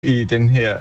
i den her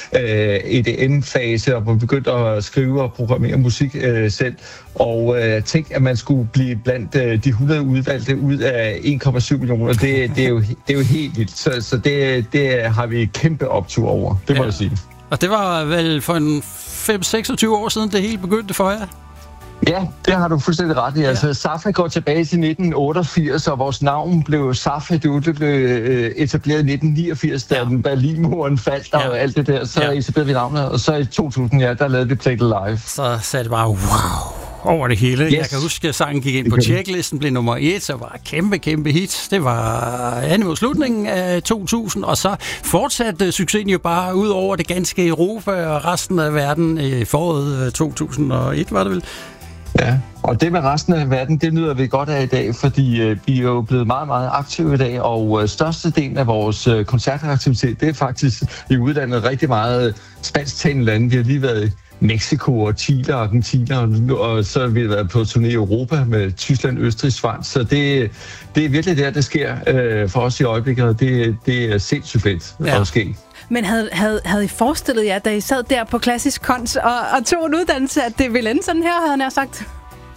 EDM-fase, og hvor vi begyndte at skrive og programmere musik selv. Og tænk, at man skulle blive blandt de 100 udvalgte ud af 1,7 millioner. Det er jo helt vildt. Så det har vi kæmpe optur over, det må jeg sige. Og det var vel for en 5-26 år siden, det hele begyndte for jer? Ja, det har du fuldstændig ret i. Altså, Safa går tilbage til 1988, og vores navn blev Safa. Det blev etableret i 1989, da Berlinmuren faldt og alt det der. Så etablerede vi navnet, og så i 2000, der lavede vi Play It Live. Så sagde det bare wow over det hele. Yes. Jeg kan huske, at sangen gik ind på checklisten, blev nummer 1, så var kæmpe hit. Det var mod slutningen af 2000, og så fortsatte succesen jo bare ud over det ganske Europa og resten af verden i foråret 2001, var det vel? Ja, og det med resten af verden, det nyder vi godt af i dag, fordi vi er jo blevet meget, meget aktive i dag, og størstedelen af vores koncertaktivitet, det er faktisk i udlandet rigtig meget spansktalende lande. Vi har lige været i Mexico og Chile og Argentina, og så har vi været på turné i Europa med Tyskland, Østrig, Schweiz, så det er virkelig der, det sker for os i øjeblikket, og det er sindssygt fedt at ske. Men havde I forestillet jer, da I sad der på Klassisk Kons og tog en uddannelse, at det ville ende sådan her, havde jeg sagt?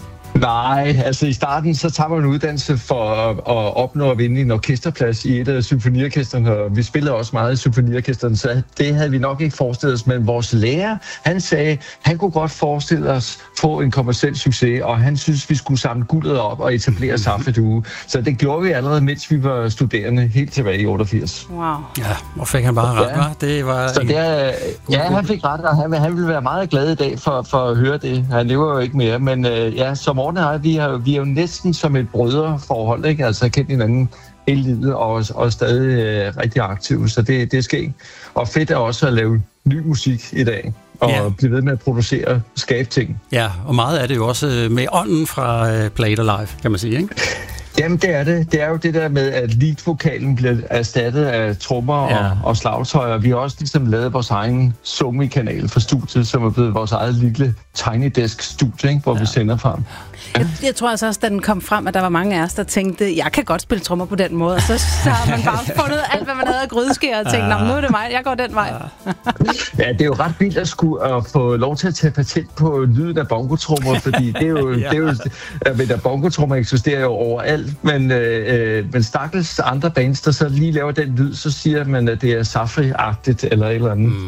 Nej, altså i starten, så tager man en uddannelse for at opnå at vinde en orkesterplads i et af symfoniorkestrene, og vi spillede også meget i symfoniorkestrene, så det havde vi nok ikke forestillet os, men vores lærer, han sagde, han kunne godt forestille os få en kommerciel succes, og han synes, vi skulle samle guldet op og etablere Safa Duo. Så det gjorde vi allerede, mens vi var studerende, helt tilbage i 88. Wow. Ja, og fik han bare ret, hva'? Det var så han fik ret, og han ville være meget glad i dag for at høre det. Han lever jo ikke mere, men som Morten og jeg, vi er jo næsten som et brødreforhold, ikke? Altså kendt hinanden hele livet og stadig rigtig aktive, så det er skægt. Og fedt er også at lave ny musik i dag, og blive ved med at producere, skabe ting. Ja, og meget af det jo også med ånden fra Play It Live, kan man sige, ikke? Jamen, det er det. Det er jo det der med, at lead-vokalen bliver erstattet af trommer og slagtøj, og vi har også ligesom lavet vores egen Somi-kanal for studiet, som er blevet vores eget lille Tiny Desk-studie, ikke, hvor vi sender frem. Jeg tror altså også, da den kom frem, at der var mange af os, der tænkte, jeg kan godt spille trommer på den måde, og så har man bare fundet alt, hvad man havde af grydeskær, og tænkt, nu er det mig, jeg går den vej. Ja, det er jo ret vildt at få lov til at tage patent på lyden af bongotrommer, fordi det er jo bongotrommer eksisterer jo overalt, men stakkels andre bands, der så lige laver den lyd, så siger man, at det er Safri-agtigt eller et eller andet.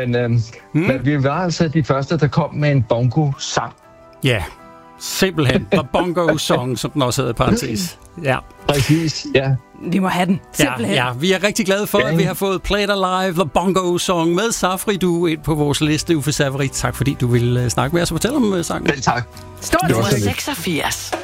Men vi var altså de første, der kom med en bongo-sang. Ja, simpelthen. The Bongo Song, som den også hedder i parentes. Ja. Præcis, ja. Vi må have den, simpelthen. Ja, vi er rigtig glade for, at vi har fået Play It Live, The Bongo Song med Safri Duo ind på vores liste. Uffe Saverit, tak fordi du ville snakke med os og fortælle om sangen. Vel, tak. Stort. Nummer 86.